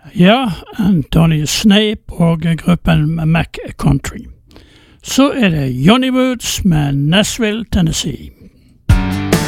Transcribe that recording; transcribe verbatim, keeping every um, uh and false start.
Ja, Anthony Snape og gruppen Mac Country. Så er det Johnny Woods med Nashville, Tennessee.